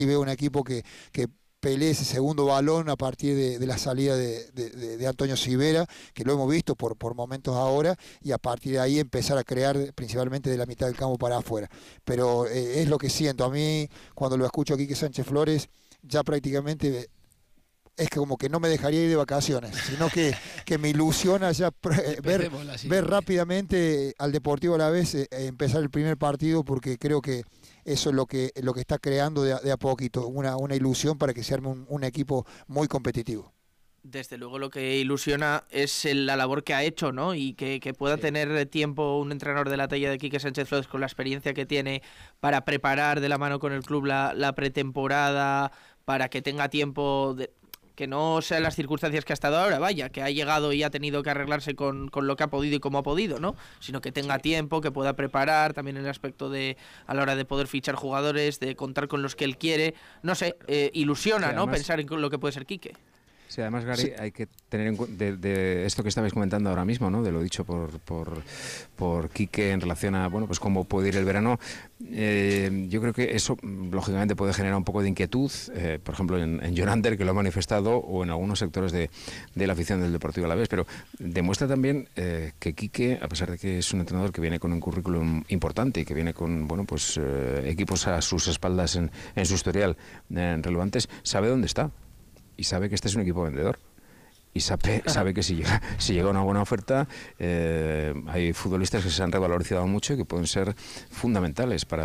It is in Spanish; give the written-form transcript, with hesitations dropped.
y veo un equipo que pelee ese segundo balón a partir de la salida de Antonio Sivera, que lo hemos visto por momentos ahora, y a partir de ahí empezar a crear principalmente de la mitad del campo para afuera. Pero es lo que siento. A mí, cuando lo escucho a Quique Sánchez Flores, ya prácticamente es que como que no me dejaría ir de vacaciones, sino que me ilusiona ya ver rápidamente al Deportivo Alavés empezar el primer partido, porque creo que eso es lo que está creando de a poquito, una ilusión para que se arme un equipo muy competitivo. Desde luego lo que ilusiona es la labor que ha hecho, ¿no? Y que pueda tener tiempo un entrenador de la talla de Quique Sánchez Flores, con la experiencia que tiene, para preparar de la mano con el club la pretemporada, para que tenga tiempo que no sean las circunstancias que ha estado ahora, vaya, que ha llegado y ha tenido que arreglarse con lo que ha podido y como ha podido, ¿no? Sino que tenga tiempo, que pueda preparar, también en el aspecto de a la hora de poder fichar jugadores, de contar con los que él quiere, no sé, ilusiona, sí, además, ¿no? Pensar en lo que puede ser Quique. Sí, además, Gary, hay que tener en cuenta de esto que estabais comentando ahora mismo, ¿no? De lo dicho por Quique en relación a, bueno, pues cómo puede ir el verano. Yo creo que eso, lógicamente, puede generar un poco de inquietud, por ejemplo, en Jonander, que lo ha manifestado, o en algunos sectores de la afición del Deportivo Alavés, pero demuestra también que Quique, a pesar de que es un entrenador que viene con un currículum importante y que viene con, bueno, pues equipos a sus espaldas en su historial relevantes, sabe dónde está. Y sabe que este es un equipo vendedor. Y sabe que si llega una buena oferta, hay futbolistas que se han revalorizado mucho y que pueden ser fundamentales para